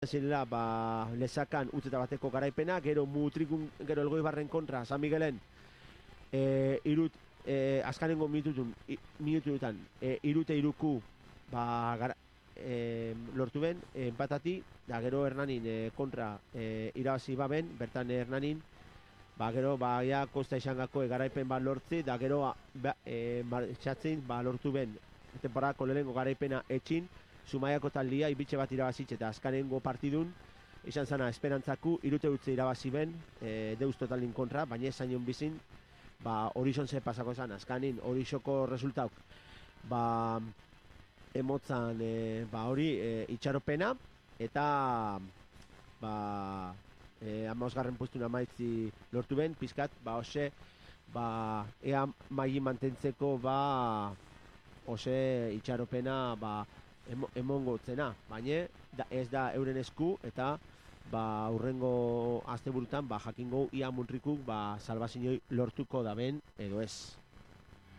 zirela, lezakan utzeta bateko garaipena, gero mutrikun, gero Elgoibarren kontra, San Miguelen, azkanengo minututan, irute iruku, lortu ben, empatati, da gero Hernanin kontra irabazi baben, bertan Hernanin, gero, ja, kosta izangako garaipen lortzi, da gero, martxatzen, lortu ben, temporadako lehenengo garaipena etxin, Zumaiako taldia ibitxe bat irabazitxe eta azkanengo partidun izan zana esperantzaku irute utze irabazi ben Deus Totalin kontra, baina esan nion bizin Horizonze pasako zan, azkanin Horizoko resultauk emotzan hori itxaropena eta amazgarren postuna maitzi lortu ben, pizkat, ose ea maili mantentzeko ose itxaropena emongo zena, baina ez da euren esku eta urrengo asteburutan jakingo ia Muntrikuk salbazinoi lortuko da ben edo ez.